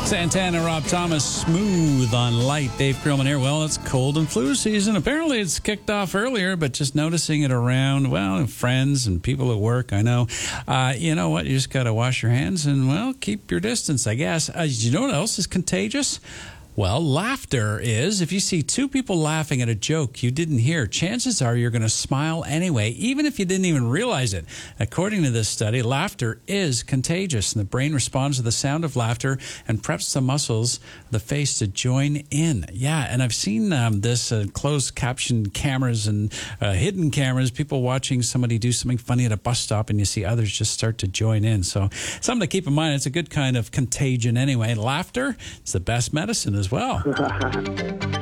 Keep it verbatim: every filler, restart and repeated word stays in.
Santana, Rob Thomas, Smooth on Light. Dave Krillman here. Well, it's cold and flu season. Apparently, it's kicked off earlier, but just noticing it around, well, friends and people at work, I know. Uh, you know what? You just got to wash your hands and, well, keep your distance, I guess. Uh, you know what else is contagious? Well, laughter is. If you see two people laughing at a joke you didn't hear, chances are you're going to smile anyway, even if you didn't even realize it. According to this study, laughter is contagious, and the brain responds to the sound of laughter and preps the muscles of the face to join in. Yeah, and I've seen um, this uh, closed caption cameras and uh, hidden cameras, people watching somebody do something funny at a bus stop, and you see others just start to join in. So something to keep in mind. It's a good kind of contagion anyway. Laughter is the best medicine as well.